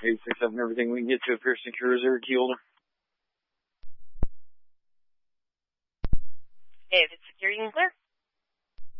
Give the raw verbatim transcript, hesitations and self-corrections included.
eight six seven, everything we can get to a Pearson Cruiser, key holder. David, security and clear.